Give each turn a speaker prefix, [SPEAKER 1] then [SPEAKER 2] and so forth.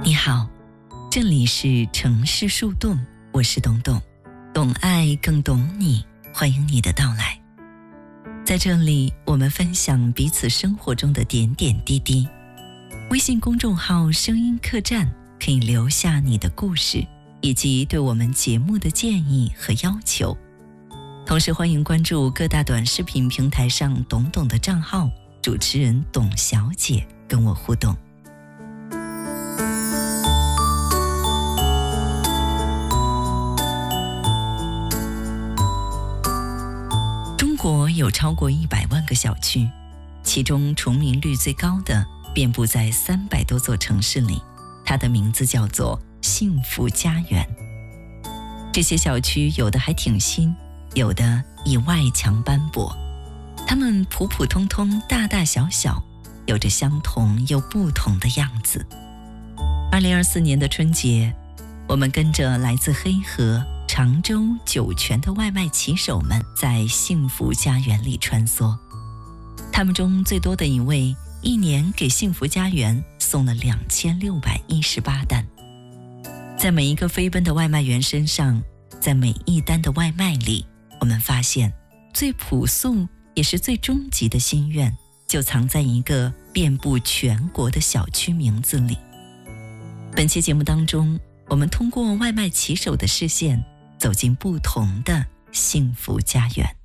[SPEAKER 1] 你好，这里是城市树洞，我是董董，懂爱更懂你，欢迎你的到来。在这里，我们分享彼此生活中的点点滴滴。微信公众号声音客栈可以留下你的故事，以及对我们节目的建议和要求。同时欢迎关注各大短视频平台上董董的账号，主持人董小姐跟我互动。中国有超过100万个小区，其中重名率最高的遍布在300多座城市里，它的名字叫做幸福家园。这些小区有的还挺新，有的以外墙斑驳，它们普普通通，大大小小，有着相同又不同的样子。2024年的春节，我们跟着来自黑河、常州、酒泉的外卖骑手们在幸福家园里穿梭。他们中最多的一位，一年给幸福家园送了2618单。在每一个飞奔的外卖员身上，在每一单的外卖里，我们发现最朴素也是最终极的心愿，就藏在一个遍布全国的小区名字里。本期节目当中，我们通过外卖骑手的视线，走进不同的幸福家园。